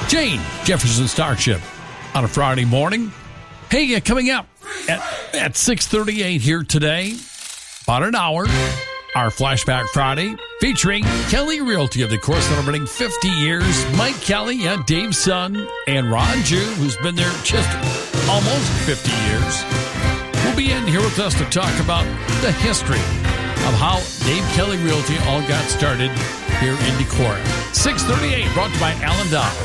Jane Jefferson Starship on a Friday morning. Hey, coming up at 6:38 here today, about an hour, our Flashback Friday featuring Kelly Realty of the course celebrating 50 years. Mike Kelly, Dave's son, and Ron Jew, who's been there just almost 50 years, will be in here with us to talk about the history of how Dave Kelly Realty all got started here in Decorah. 6:38, brought to you by Allen Dodge.